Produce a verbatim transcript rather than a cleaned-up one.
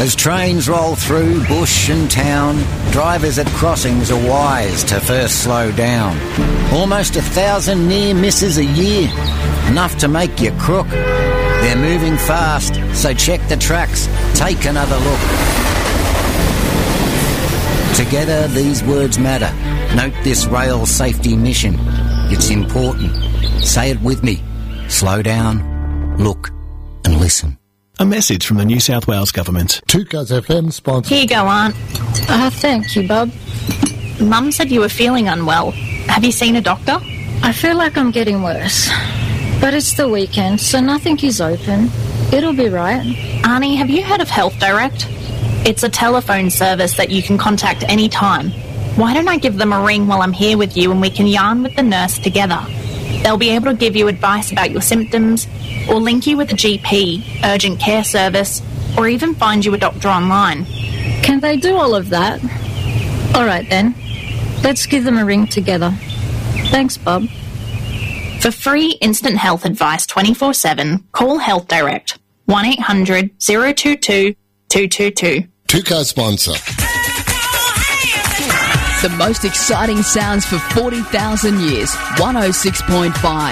As trains roll through bush and town, drivers at crossings are wise to first slow down. Almost a thousand near misses a year, enough to make you crook. They're moving fast, so check the tracks, take another look. Together these words matter. Note this rail safety mission. It's important. Say it with me. Slow down, look and listen. A message from the New South Wales Government. two Cuz F M sponsor. Here you go, Aunt. Uh, thank you, Bob. Mum said you were feeling unwell. Have you seen a doctor? I feel like I'm getting worse. But it's the weekend, so nothing is open. It'll be right. Arnie, have you heard of Health Direct? It's a telephone service that you can contact any time. Why don't I give them a ring while I'm here with you and we can yarn with the nurse together? They'll be able to give you advice about your symptoms, or link you with a G P, urgent care service, or even find you a doctor online. Can they do all of that? All right then. Let's give them a ring together. Thanks, Bob. For free instant health advice twenty-four seven, call Health Direct, one eight hundred, zero two two, two two two. two Cuz sponsor. The most exciting sounds for forty thousand years. one oh six point five